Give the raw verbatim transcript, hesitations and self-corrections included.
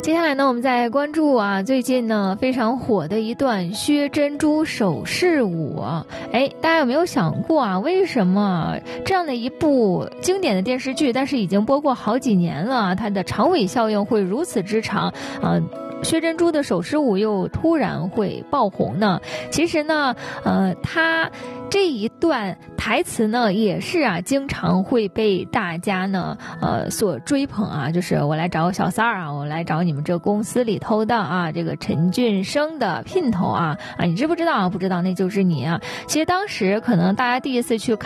接下来呢，我们再关注啊，最近呢非常火的一段薛珍珠手势舞啊，哎，大家有没有想过啊，为什么这样的一部经典的电视剧，但是已经播过好几年了，它的长尾效应会如此之长啊？薛珍珠的手势舞又突然会爆红呢？其实呢，呃，它这一段台词呢，也是啊，经常会被大家呢，呃，所追捧啊。就是我来找小三儿啊，我来找你们这公司里头的啊，这个陈俊生的姘头啊啊，你知不知道啊？不知道那就是你啊。其实当时可能大家第一次去看